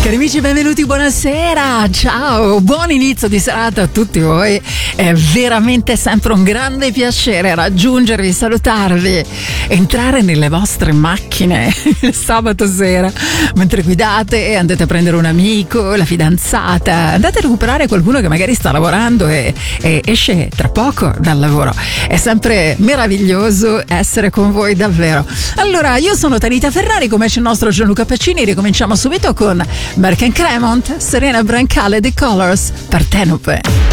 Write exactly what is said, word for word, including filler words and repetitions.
Cari amici, benvenuti, buonasera, ciao, buon inizio di serata a tutti voi. È veramente sempre un grande piacere raggiungervi, salutarvi, entrare nelle vostre macchine il sabato sera mentre guidate e andate a prendere un amico, la fidanzata, andate a recuperare qualcuno che magari sta lavorando e, e esce tra poco dal lavoro. È sempre meraviglioso essere con voi, davvero. Allora, io sono Tanita Ferrari, come c'è il nostro Gianluca Pacini. Ricominciamo subito con Mark and Cremont, Serena Brancale, The Colors, Partenope.